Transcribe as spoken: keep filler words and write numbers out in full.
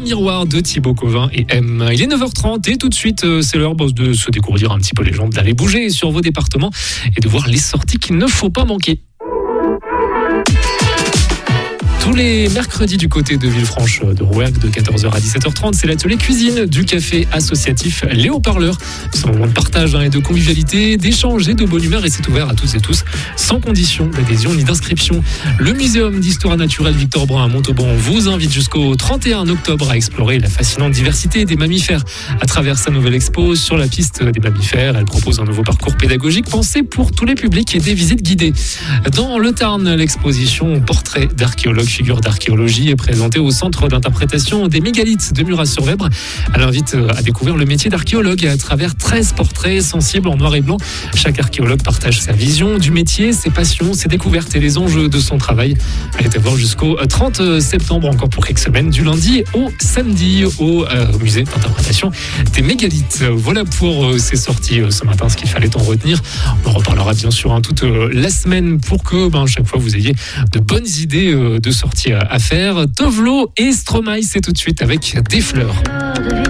miroir de Thibaut Covin et M. Il est neuf heures trente et tout de suite, c'est l'heure de se découvrir un petit peu les jambes, d'aller bouger sur vos départements et de voir les sorties qu'il ne faut pas manquer. Tous les mercredis du côté de Villefranche de Rouergue de quatorze heures à dix-sept heures trente, c'est l'atelier cuisine du café associatif Les Haut-Parleurs. C'est un moment de partage hein, et de convivialité, d'échange et de bonne humeur et c'est ouvert à toutes et tous, sans condition d'adhésion ni d'inscription. Le Muséum d'histoire naturelle Victor Brun à Montauban vous invite jusqu'au trente et un octobre à explorer la fascinante diversité des mammifères. À travers sa nouvelle expo sur la piste des mammifères, elle propose un nouveau parcours pédagogique pensé pour tous les publics et des visites guidées. Dans le Tarn, l'exposition Portrait d'archéologue figure d'archéologie est présentée au centre d'interprétation des mégalithes de Murat-sur-Vèbre. Elle invite à découvrir le métier d'archéologue à travers treize portraits sensibles en noir et blanc. Chaque archéologue partage sa vision du métier, ses passions, ses découvertes et les enjeux de son travail. Elle est à voir jusqu'au trente septembre, encore pour quelques semaines, du lundi au samedi au euh, musée d'interprétation des mégalithes. Voilà pour euh, ces sorties euh, ce matin, ce qu'il fallait en retenir. On en reparlera bien sûr hein, toute euh, la semaine pour que ben, chaque fois vous ayez de bonnes idées euh, de sorties à faire. Tovlo et Stromae, c'est tout de suite avec Des fleurs.